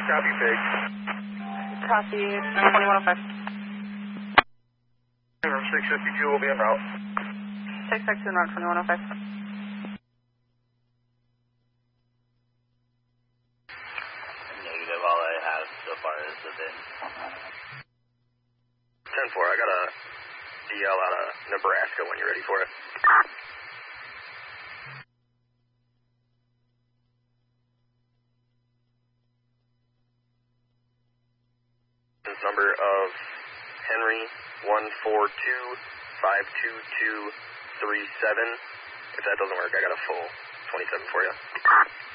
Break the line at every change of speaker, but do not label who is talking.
Copy, Pig.
Copy, 2105.
652 will be en route.
662 en route, 2105.
Negative, all I have so far is the VIN.
10-4, I got a DL out of Nebraska when you're ready for it. This number of Henry 142-52237. If that doesn't work, I got a full 27 for you.